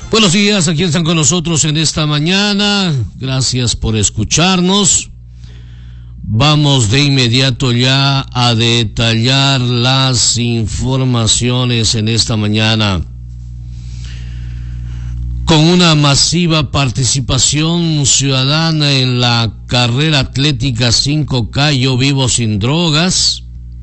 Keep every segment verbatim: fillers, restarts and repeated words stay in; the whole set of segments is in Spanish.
Buenos días, aquí están con nosotros en esta mañana. Gracias por escucharnos. Vamos de inmediato ya a detallar las informaciones en esta mañana. Con una masiva participación ciudadana en la carrera atlética cinco K Yo Vivo Sin Drogas,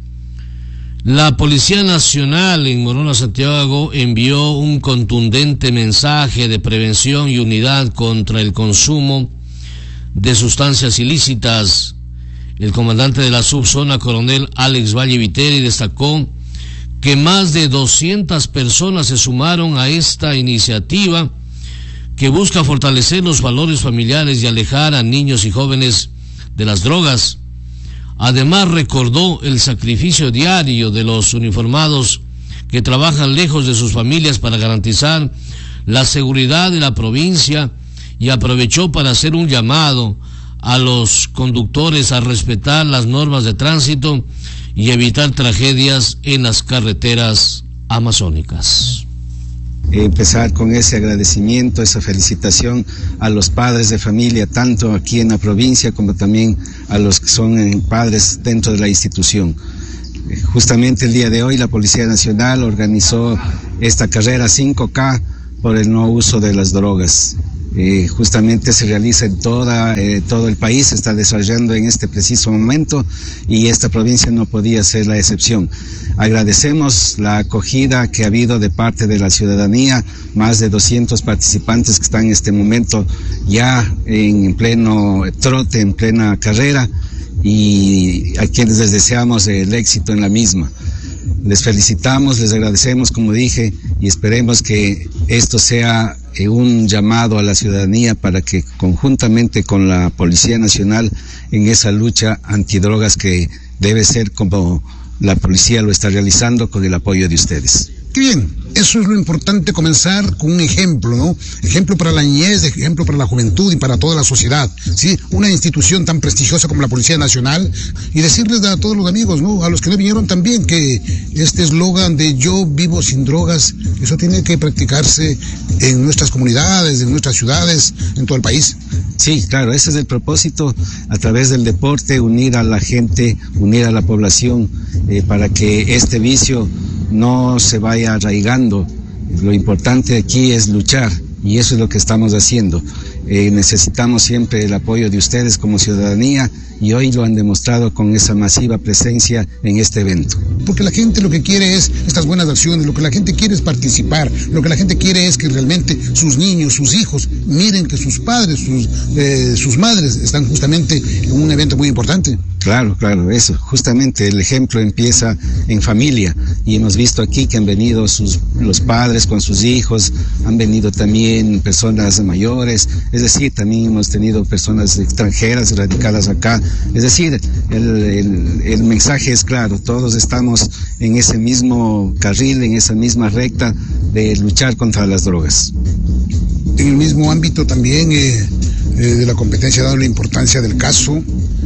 la Policía Nacional en Morona, Santiago, envió un contundente mensaje de prevención y unidad contra el consumo de sustancias ilícitas. El comandante de la subzona, coronel Alex Valle Viteri, destacó que más de doscientas personas se sumaron a esta iniciativa que busca fortalecer los valores familiares y alejar a niños y jóvenes de las drogas. Además, recordó el sacrificio diario de los uniformados que trabajan lejos de sus familias para garantizar la seguridad de la provincia y aprovechó para hacer un llamado a los conductores a respetar las normas de tránsito y evitar tragedias en las carreteras amazónicas. Empezar con ese agradecimiento, esa felicitación a los padres de familia, tanto aquí en la provincia como también a los que son padres dentro de la institución. Justamente el día de hoy la Policía Nacional organizó esta carrera cinco K por el no uso de las drogas. Eh, justamente se realiza en toda, eh, todo el país, se está desarrollando en este preciso momento y esta provincia no podía ser la excepción. Agradecemos la acogida que ha habido de parte de la ciudadanía, más de doscientos participantes que están en este momento ya en pleno trote, en plena carrera, y a quienes les deseamos el éxito en la misma. Les felicitamos, les agradecemos, como dije, y esperemos que esto sea un llamado a la ciudadanía para que conjuntamente con la Policía Nacional en esa lucha antidrogas que debe ser como la policía lo está realizando con el apoyo de ustedes. Qué bien, eso es lo importante, comenzar con un ejemplo, ¿no? Ejemplo para la niñez, ejemplo para la juventud y para toda la sociedad, ¿sí? Una institución tan prestigiosa como la Policía Nacional, y decirles a todos los amigos, ¿no? A los que no vinieron también, que este eslogan de Yo Vivo Sin Drogas, eso tiene que practicarse en nuestras comunidades, en nuestras ciudades, en todo el país. Sí, claro, ese es el propósito, a través del deporte, unir a la gente, unir a la población, eh, para que este vicio no se vaya arraigando. Lo importante aquí es luchar y eso es lo que estamos haciendo. Eh, necesitamos siempre el apoyo de ustedes como ciudadanía y hoy lo han demostrado con esa masiva presencia en este evento. Porque la gente lo que quiere es estas buenas acciones, lo que la gente quiere es participar, lo que la gente quiere es que realmente sus niños, sus hijos, miren que sus padres, sus, eh, sus madres están justamente en un evento muy importante. Claro, claro, eso, justamente el ejemplo empieza en familia y hemos visto aquí que han venido sus, los padres con sus hijos, han venido también personas mayores, es decir, también hemos tenido personas extranjeras radicadas acá, es decir, el, el, el mensaje es claro, todos estamos en ese mismo carril, en esa misma recta de luchar contra las drogas. En el mismo ámbito también eh, eh, de la competencia, dado la importancia del caso,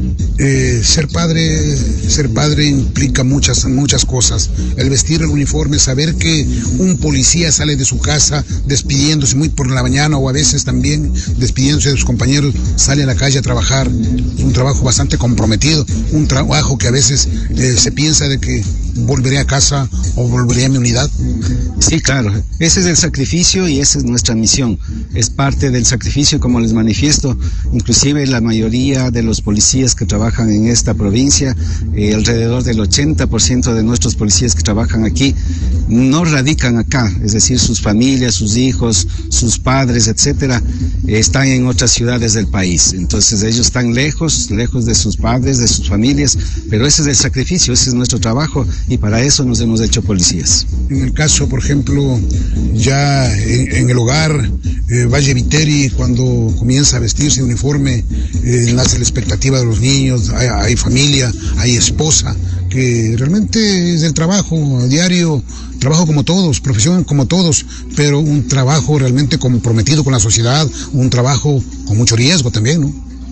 Eh, ser padre, ser padre implica muchas, muchas cosas. El vestir el uniforme, saber que un policía sale de su casa despidiéndose muy por la mañana o a veces también despidiéndose de sus compañeros, sale a la calle a trabajar. Es un trabajo bastante comprometido, un trabajo que a veces eh, se piensa de que volveré a casa o volveré a mi unidad. Sí, claro, ese es el sacrificio y esa es nuestra misión. Es parte del sacrificio, como les manifiesto, inclusive la mayoría de los policías que trabajan en esta provincia, eh, alrededor del ochenta por ciento de nuestros policías que trabajan aquí no radican acá, es decir, sus familias, sus hijos, sus padres, etcétera, eh, están en otras ciudades del país. Entonces ellos están lejos, lejos de sus padres, de sus familias, pero ese es el sacrificio, ese es nuestro trabajo y para eso nos hemos hecho policías. En el caso, por ejemplo, ya en, en el hogar, eh, Valle Viteri, cuando comienza a vestirse de uniforme, eh, nace la expectativa de los niños, hay, hay familia, hay esposa, que realmente es el trabajo diario, trabajo como todos, profesión como todos, pero un trabajo realmente comprometido con la sociedad, un trabajo con mucho riesgo también, ¿no?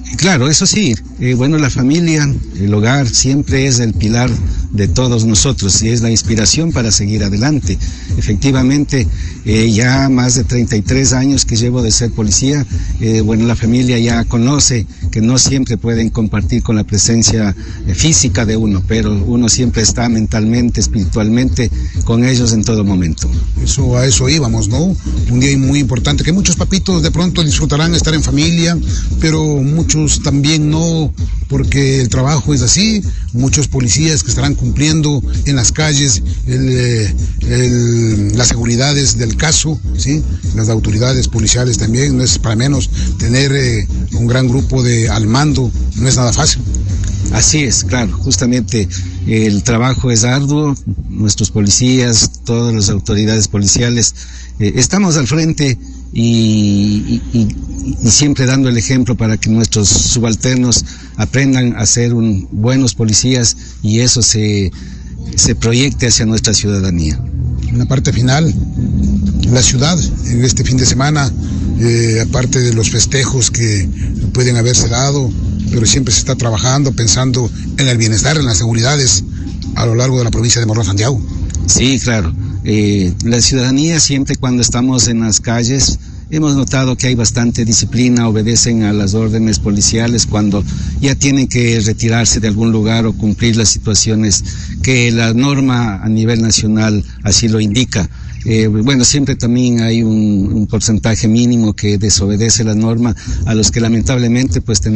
Claro, eso sí, eh, bueno, la familia, el hogar siempre es el pilar de todos nosotros y es la inspiración para seguir adelante. Efectivamente, eh, ya más de treinta y tres años que llevo de ser policía, eh, bueno, la familia ya conoce que no siempre pueden compartir con la presencia eh, física de uno, pero uno siempre está mentalmente, espiritualmente con ellos en todo momento. Eso, a eso íbamos, ¿no? Un día muy importante, que muchos papitos de pronto disfrutarán estar en familia, pero muchos también no, porque el trabajo es así. Muchos policías que estarán cumpliendo en las calles el, el, las seguridades del caso, ¿sí? Las autoridades policiales también, no es para menos tener eh, un gran grupo de al mando, no es nada fácil. Así es, claro, justamente el trabajo es arduo, nuestros policías, todas las autoridades policiales, eh, estamos al frente y, y, y siempre dando el ejemplo para que nuestros subalternos aprendan a ser un, buenos policías y eso se, se proyecte hacia nuestra ciudadanía. En la parte final, la ciudad, en este fin de semana, eh, aparte de los festejos que pueden haberse dado, pero siempre se está trabajando, pensando en el bienestar, en las seguridades a lo largo de la provincia de Morón Santiago. Sí, claro. Eh, la ciudadanía siempre cuando estamos en las calles hemos notado que hay bastante disciplina, obedecen a las órdenes policiales cuando ya tienen que retirarse de algún lugar o cumplir las situaciones que la norma a nivel nacional así lo indica. Eh, bueno, siempre también hay un, un porcentaje mínimo que desobedece la norma, a los que lamentablemente pues tenemos